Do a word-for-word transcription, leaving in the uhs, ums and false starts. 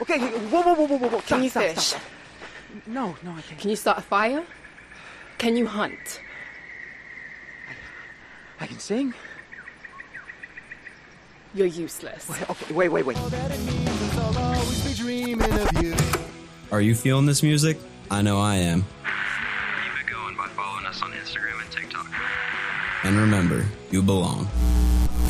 Okay, whoa, whoa, whoa, whoa, whoa, whoa. Can Stop, you stop, fish? stop. No, no, I can't. Can you start a fire? Can you hunt? I can sing? You're useless. Wait, okay, wait, wait, wait. Are you feeling this music? I know I am. Keep it going by following us on Instagram and TikTok. And remember, you belong.